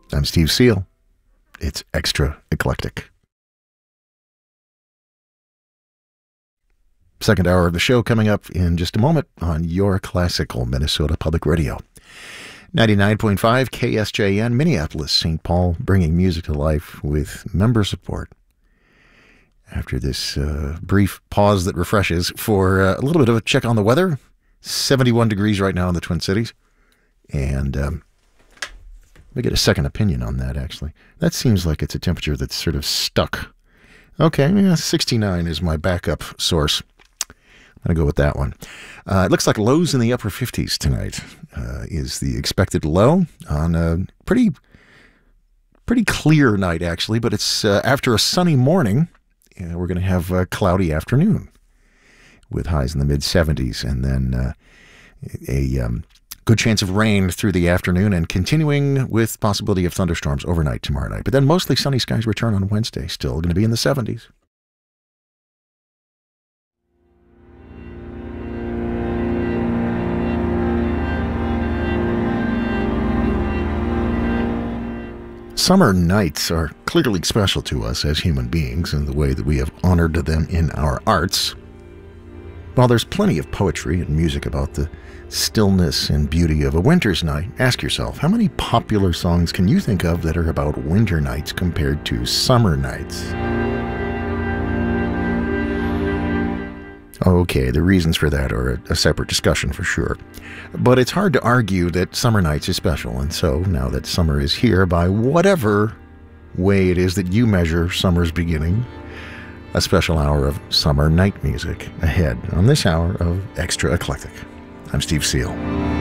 I'm Steve Seal. It's Extra Eclectic. Second hour of the show coming up in just a moment on your classical Minnesota Public Radio. 99.5 KSJN, Minneapolis, St. Paul, bringing music to life with member support. After this brief pause that refreshes for a little bit of a check on the weather. 71 degrees right now in the Twin Cities. And we get a second opinion on that, actually. That seems like it's a temperature that's sort of stuck. Okay, yeah, 69 is my backup source. I'm going to go with that one. It looks like lows in the upper 50s tonight is the expected low on a pretty clear night, actually. But it's after a sunny morning, we're going to have a cloudy afternoon with highs in the mid-70s. And then a good chance of rain through the afternoon and continuing with possibility of thunderstorms overnight tomorrow night. But then mostly sunny skies return on Wednesday, still going to be in the 70s. Summer nights are clearly special to us as human beings in the way that we have honored them in our arts. While there's plenty of poetry and music about the stillness and beauty of a winter's night, ask yourself, how many popular songs can you think of that are about winter nights compared to summer nights? Okay, the reasons for that are a separate discussion for sure. But it's hard to argue that summer nights is special, and so now that summer is here, by whatever way it is that you measure summer's beginning, a special hour of summer night music ahead on this hour of Extra Eclectic. I'm Steve Seal.